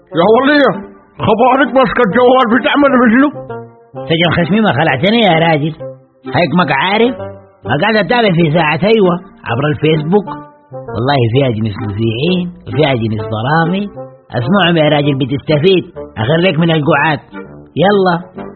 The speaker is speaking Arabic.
يا ولية خبرك ماسكة الجوال بتعمل مثله. سجن خشمي ما خلعتني يا راجل، هيك ما عارف ما قاعد اتابع في ساعة ايوه عبر الفيسبوك، والله فيها جنس مذيعين وفيها جنس برامج، اسمعهم يا راجل بتستفيد، اخليك من القعاد. يلا